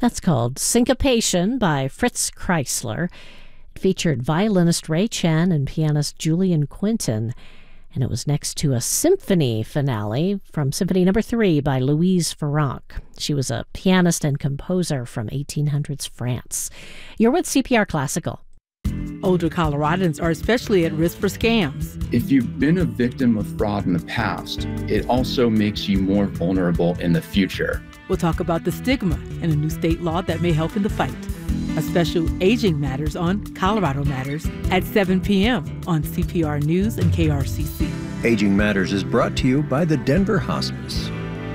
That's called Syncopation by Fritz Kreisler. It featured violinist Ray Chen and pianist Julian Quinton. And it was next to a symphony finale from Symphony No. 3 by Louise Farrenc. She was a pianist and composer from 1800s France. You're with CPR Classical. Older Coloradans are especially at risk for scams. If you've been a victim of fraud in the past, it also makes you more vulnerable in the future. We'll talk about the stigma and a new state law that may help in the fight. A special Aging Matters on Colorado Matters at 7 p.m. on CPR News and KRCC. Aging Matters is brought to you by the Denver Hospice.